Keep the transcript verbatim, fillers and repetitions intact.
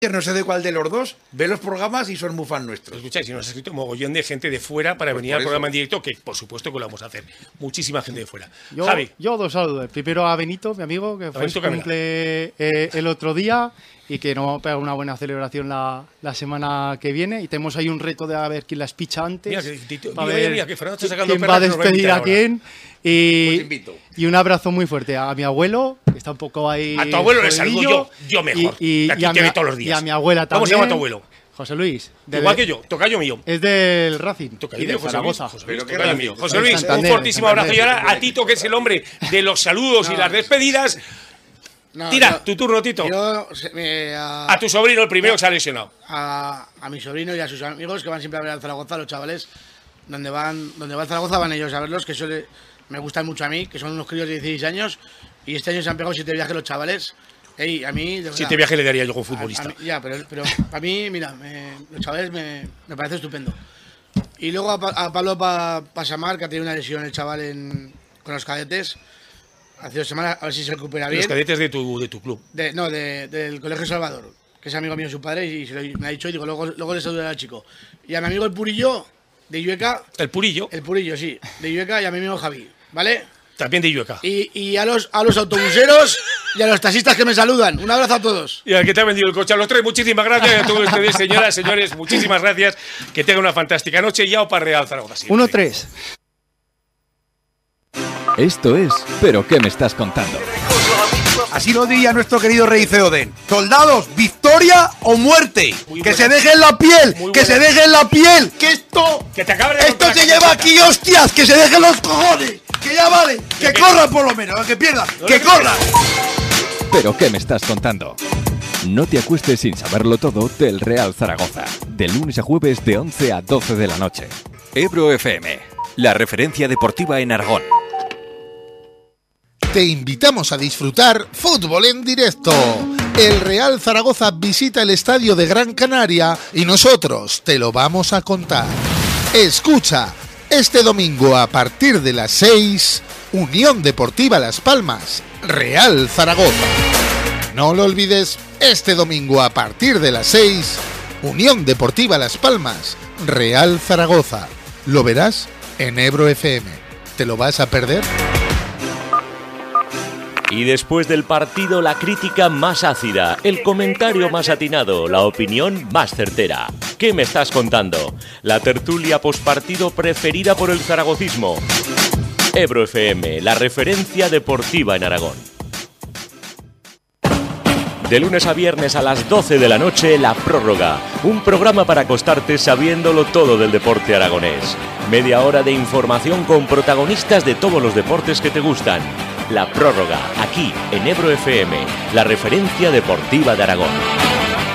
no sé de cuál de los dos, ve los programas y son muy fan nuestros. Escucháis, si nos ha escrito mogollón de gente de fuera para pues venir al eso. programa en directo, que por supuesto que lo vamos a hacer. Muchísima gente de fuera. Yo, Javi. Yo dos saludos. Primero a Benito, mi amigo, que fue su cumple eh, el otro día y que nos va a pegar una buena celebración la, la semana que viene. Y tenemos ahí un reto de a ver quién la espicha antes. Mira, que, tito, para mira, ver mira, que Fernando está sacando quién va a despedir a, a quién. Y, pues invito. y un abrazo muy fuerte a mi abuelo, que está un poco ahí. A tu abuelo le saludo yo, yo mejor. Y, y, aquí y a te mi, ve todos los días. Y a mi abuela también. ¿Cómo se llama tu abuelo? José Luis. Igual que yo, tocayo mío. Es del Racing. Tocayo y de mío, José Zaragoza. Luis. José Luis, tocayo mío. José Luis, Santander, un fortísimo abrazo. Y ahora a Tito, que es el hombre de los saludos no, y las despedidas. No, Tira, yo, tu turno, Tito. Yo, eh, a, a tu sobrino, el primero que se ha lesionado. A, a mi sobrino y a sus amigos que van siempre a ver al Zaragoza, los chavales. Donde van, donde va el Zaragoza van ellos a verlos, que eso le, me gustan mucho a mí, que son unos críos de dieciséis años. Y este año se han pegado siete viajes los chavales. Ey, a mí, de verdad, siete viajes le daría yo como futbolista. A, a mí, ya, pero, pero a mí, mira, me, los chavales me, me parece estupendo. Y luego a, a Pablo pa, Pasamar, que ha tenido una lesión el chaval en, con los cadetes. Hace dos semanas, a ver si se recupera bien. Los cadetes de tu, de tu club. De, no, de, del Colegio Salvador, que es amigo mío de su padre, y se lo, me ha dicho, y digo, luego, luego le saludaré al chico. Y a mi amigo el Purillo, de Llueca. ¿El Purillo? El Purillo, sí, de Llueca, y a mi amigo Javi, ¿vale? También de Llueca. Y, y a, los, a los autobuseros y a los taxistas que me saludan. Un abrazo a todos. Y al que te ha vendido el coche, a los tres, muchísimas gracias. Y a todos ustedes, señoras, señores, muchísimas gracias. Que tengan una fantástica noche. Y a para Real Zaragoza. uno tres. Esto es ¿Pero qué me estás contando? Así lo diría nuestro querido Rey Ceoden. Soldados, victoria o muerte. Muy que buena. Se dejen la piel, muy que buena. Se dejen la piel. Que esto, que te acabe de esto se lleva aquí, hostias. Que se dejen los cojones. Que ya vale. Que, que corran por lo menos, que pierdan. No que corran. ¿Pero qué me estás contando? No te acuestes sin saberlo todo del Real Zaragoza. De lunes a jueves de once a doce de la noche. Ebro F M, la referencia deportiva en Aragón. Te invitamos a disfrutar fútbol en directo. El Real Zaragoza visita el estadio de Gran Canaria y nosotros te lo vamos a contar. Escucha, este domingo a partir de las seis, Unión Deportiva Las Palmas, Real Zaragoza. No lo olvides, este domingo a partir de las seis, Unión Deportiva Las Palmas, Real Zaragoza. Lo verás en Ebro F M. ¿Te lo vas a perder? Y después del partido, la crítica más ácida, el comentario más atinado, la opinión más certera. ¿Qué me estás contando? La tertulia postpartido preferida por el zaragocismo. Ebro F M, la referencia deportiva en Aragón. De lunes a viernes a las doce de la noche, La Prórroga. Un programa para acostarte sabiéndolo todo del deporte aragonés. Media hora de información con protagonistas de todos los deportes que te gustan. La Prórroga, aquí en Ebro F M, la referencia deportiva de Aragón.